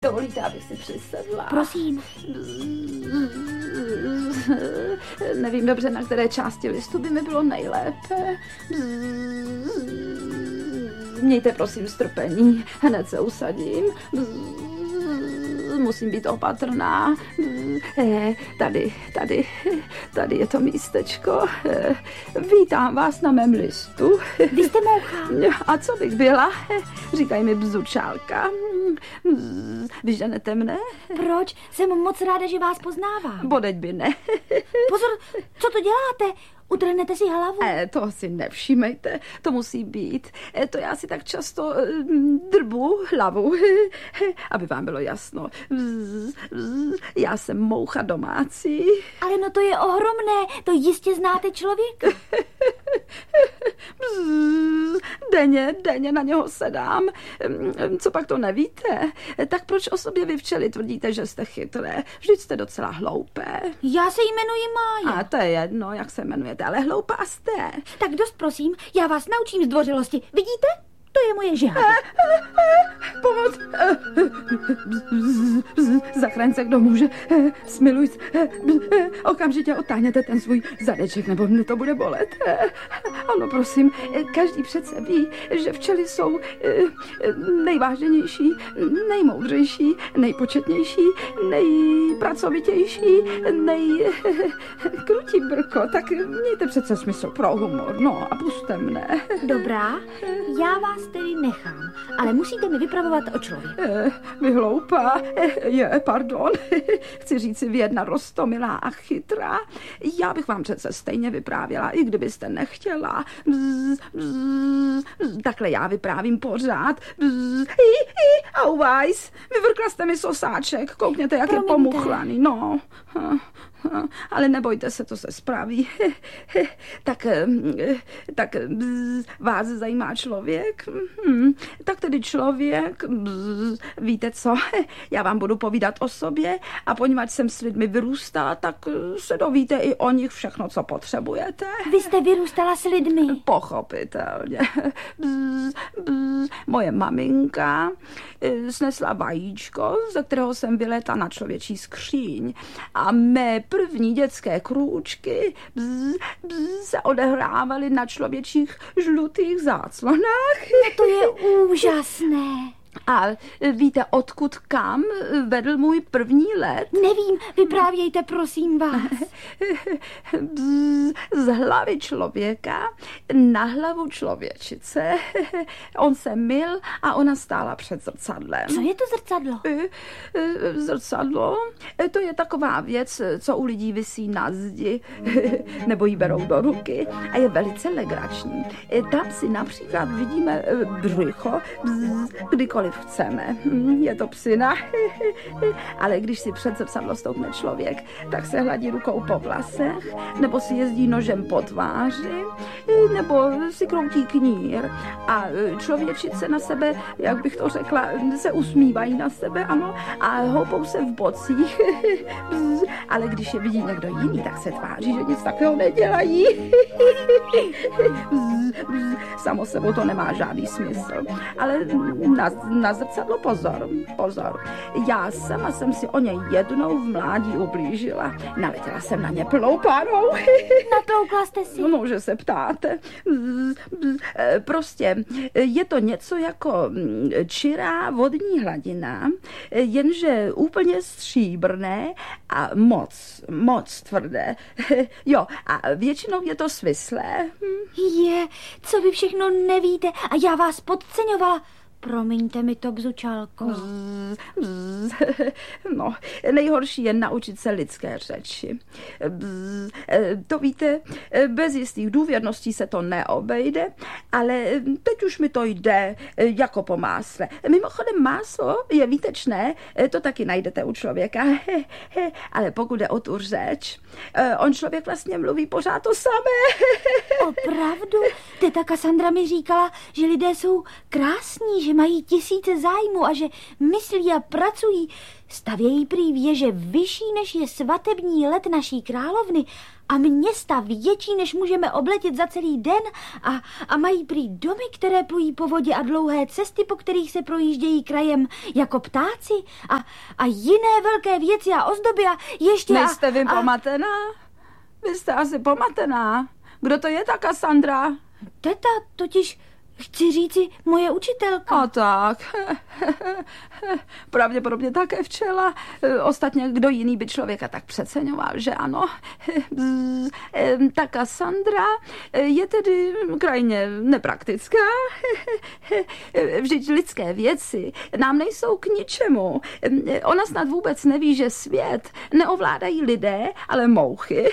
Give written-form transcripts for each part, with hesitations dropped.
Dovolíte, abych si přisedla? Prosím. Nevím dobře, na které části listu by mi bylo nejlépe. Mějte prosím strpení, hned se usadím. Musím být opatrná. Tady je to místečko. Vítám vás na mém listu. Vy jste moucha. A co bych byla? Říkají mi bzučálka. Vyženete mne? Proč? Jsem moc ráda, že vás poznávám. Bodeď by ne. Pozor, co to děláte? Utrhnete si hlavu? To si nevšímejte, to musí být. To já si tak často drbu hlavu, aby vám bylo jasno. Já jsem moucha domácí. Ale no to je ohromné, to jistě znáte člověka. Denně na něho sedám. Co pak to nevíte? Tak proč o sobě vy včely tvrdíte, že jste chytré? Vždyť jste docela hloupé. Já se jmenuji Mája. A to je jedno, jak se jmenujete, ale hloupá jste. Tak dost prosím, já vás naučím zdvořilosti. Vidíte? To je moje žáda. Pomoc! Zachraň se, kdo může. Smiluj se. Okamžitě otáhněte ten svůj zadeček, nebo mne to bude bolet. Ano, prosím, každý přece ví, že včely jsou nejváženější, nejmoudřejší, nejpočetnější, nejpracovitější, krutí brko. Tak mějte přece smysl pro humor, no a pusťte mne. Dobrá, já vás tedy nechám, ale musíte mi vypravovat o člověku. Vy hloupá, pardon, chci říci vědna roztomilá a chytrá. Já bych vám přece stejně vyprávěla, i kdybyste nechtěla. Takhle já vyprávím pořád. Auweis, vyvrkla jste mi sosáček, koukněte, jak je pomuchlaný, no. Ale nebojte se, to se spraví. Tak vás zajímá člověk? Tak tedy člověk, víte co, já vám budu povídat o sobě a poněvadž jsem s lidmi vyrůstala, tak se dovíte i o nich všechno, co potřebujete. Vy jste vyrůstala s lidmi? Pochopitelně. Moje maminka snesla vajíčko, ze kterého jsem vylétla na člověčí skříň a mé první dětské krůčky se odehrávaly na člověčích žlutých záclonách. No to je úžasné. A víte, odkud kam vedl můj první let? Nevím, vyprávějte, prosím vás. Z hlavy člověka na hlavu člověčice. On se myl a ona stála před zrcadlem. Co je to zrcadlo? Zrcadlo? To je taková věc, co u lidí visí na zdi, nebo ji berou do ruky a je velice legrační. Tam si například vidíme břicho, kdykoliv chceme. Je to psina. Ale když si před zrcadlo stoupne člověk, tak se hladí rukou po vlasech, nebo si jezdí nožem po tváři, nebo si kroutí knír. A člověčice na sebe, jak bych to řekla, se usmívají na sebe, ano, a houpou se v bocích. Ale když je vidí někdo jiný, tak se tváří, že nic takového nedělají. Samo sebou to nemá žádný smysl. Ale na zrcadlo pozor. Já sama jsem si o něj jednou v mládí ublížila. Naletěla jsem na ně plnou párou. Natloukla jste si? No, že se ptáte. Prostě je to něco jako čirá vodní hladina, jenže úplně stříbrné a moc tvrdé. Jo, a většinou je to svislé. Co vy všechno nevíte a já vás podceňovala. Promiňte mi to, bzučálko. No, nejhorší je naučit se lidské řeči. To víte, bez jistých důvěrností se to neobejde, ale teď už mi to jde jako po másle. Mimochodem máslo je výtečné, to taky najdete u člověka, ale pokud jde o tu řeč, on člověk vlastně mluví pořád to samé. Opravdu? Teta Kassandra mi říkala, že lidé jsou krásní, že že mají tisíce zájmů a že myslí a pracují. Stavějí prý věže vyšší, než je svatební let naší královny a města větší, než můžeme obletět za celý den a mají prý domy, které plují po vodě a dlouhé cesty, po kterých se projíždějí krajem jako ptáci a jiné velké věci a ozdoby a ještě... Nejste vy pomatená? Vy jste asi pomatená. Kdo to je ta Kassandra? Teta, totiž chci říci moje učitelka. A tak. Pravděpodobně také včela. Ostatně kdo jiný by člověka tak přeceňoval, že ano? Ta Kassandra je tedy krajně nepraktická. Vždyť lidské věci nám nejsou k ničemu. Ona snad vůbec neví, že svět neovládají lidé, ale mouchy.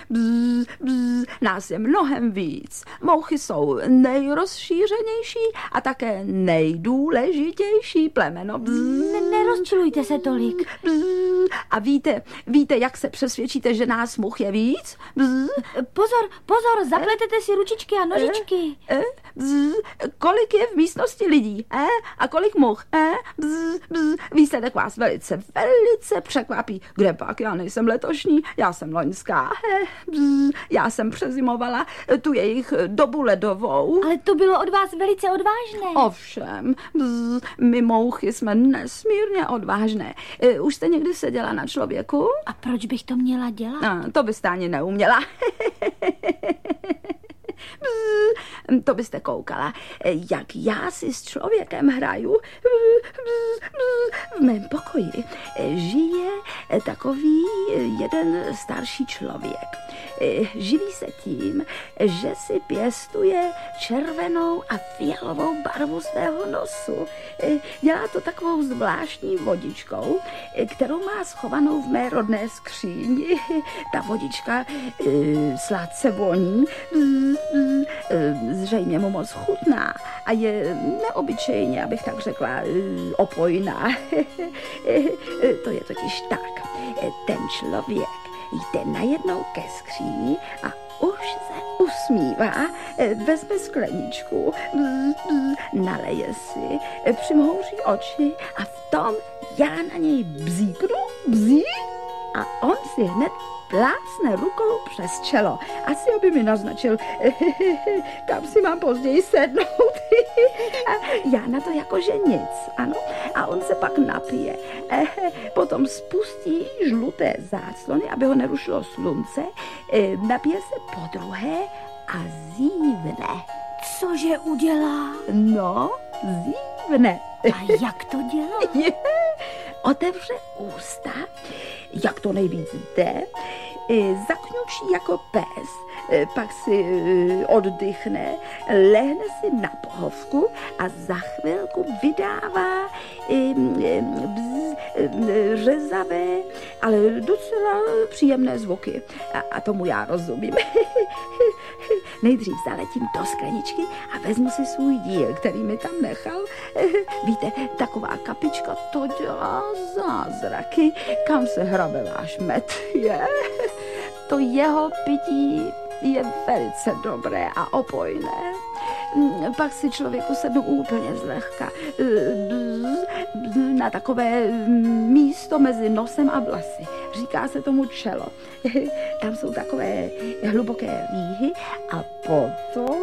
Nás je mnohem víc. Mouchy jsou nejrozšířenější a také nejdůležitější plemeno. Nerozčilujte se tolik. A víte, jak se přesvědčíte, že nás much je víc? Pozor, zapletete si ručičky a nožičky. Kolik je v místnosti lidí? A kolik much? Výsledek vás velice překvapí. Kde pak? Já nejsem letošní, já jsem loňská. Já jsem přezimovala tu jejich dobu ledovou. Ale to bylo od vás velice odvážné. Ovšem, my mouchy jsme nesmírně odvážné. Už jste někdy seděla na člověku? A proč bych to měla dělat? To byste ani neuměla. To byste koukala, jak já si s člověkem hraju. V mém pokoji žije takový jeden starší člověk. Živí se tím, že si pěstuje červenou a fialovou barvu svého nosu. Dělá to takovou zvláštní vodičkou, kterou má schovanou v mé rodné skříni. Ta vodička sladce voní, zřejmě mu moc chutná a je neobyčejně, abych tak řekla, opojná. To je totiž tak. Ten člověk jde najednou ke skříni a už se usmívá, vezme skleničku, naleje si, přimhouří oči a v tom já na něj bzí a on si hned plácne rukou přes čelo. Asi aby mi naznačil, kam si mám později sednout. A já na to jakože nic, ano. A on se pak napije. Potom spustí žluté záclony, aby ho nerušilo slunce. Napije se podruhé a zívne. Cože udělá? No, zívne. A jak to dělá? Otevře ústa, jak to nejvíc jde, zakňučí jako pes, pak si oddychne, lehne si na pohovku a za chvilku vydává řezavé, ale docela příjemné zvuky. A tomu já rozumím. Nejdřív zaletím do skleničky a vezmu si svůj díl, který mi tam nechal. Víte, taková kapička, to dělá zázraky. Kam se hrabe váš med? To jeho pití je velice dobré a opojné. Pak si člověku sednu úplně zlehka na takové místo mezi nosem a vlasy. Říká se tomu čelo. Tam jsou takové hluboké výhy a potom...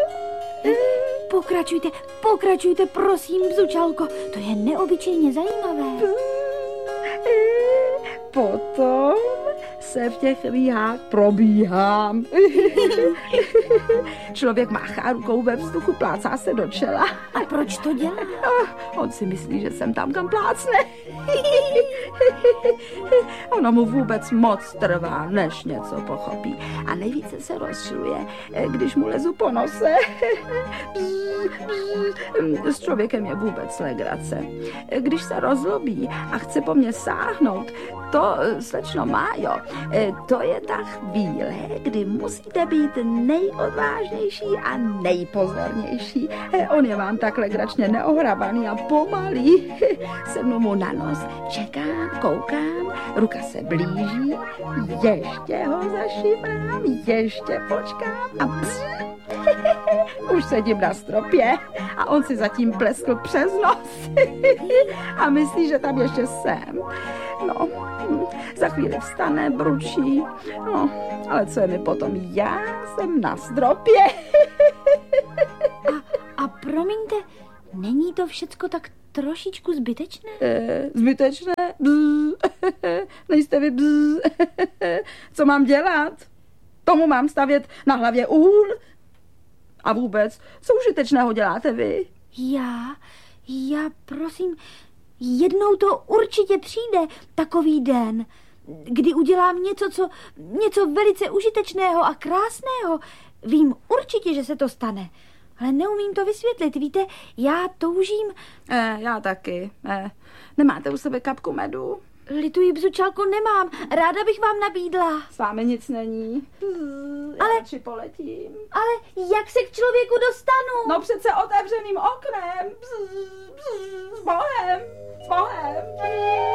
Pokračujte, prosím, bzučalko. To je neobyčejně zajímavé. Potom se v těch výhách probíhám. Člověk máchá rukou ve vzduchu, plácá se do čela. A proč to dělá? On si myslí, že jsem tam, kam plácne. Ono mu vůbec moc trvá, než něco pochopí. A nejvíce se rozčiluje, když mu lezu po nose. S člověkem je vůbec legrace. Když se rozlobí a chce po mně sáhnout, to, slečno Májo, to je ta chvíle, kdy musíte být nejodvážnější a nejpozornější. On je vám tak legračně neohrabaný a pomalý. Sednu mu na nos, čekám, koukám, ruka se blíží, ještě ho zašimrám, ještě počkám a Už sedím na stropě a on si zatím pleskl přes nos a myslí, že tam ještě jsem. No, za chvíli vstane, bručí, no, ale co je mi potom? Já jsem na stropě. A promiňte, není to všecko tak trošičku zbytečné? Zbytečné? Nejste vy Co mám dělat? Tomu mám stavět na hlavě úl? A vůbec, co užitečného děláte vy? Já prosím, jednou to určitě přijde, takový den, kdy udělám něco velice užitečného a krásného. Vím určitě, že se to stane, ale neumím to vysvětlit. Víte, já toužím... Já taky. Nemáte u sebe kapku medu? Lituji, bzučálko, nemám. Ráda bych vám nabídla. S vámi nic není. Já radši poletím. Ale jak se k člověku dostanu? No přece otevřeným oknem. S Bohem. S Bohem.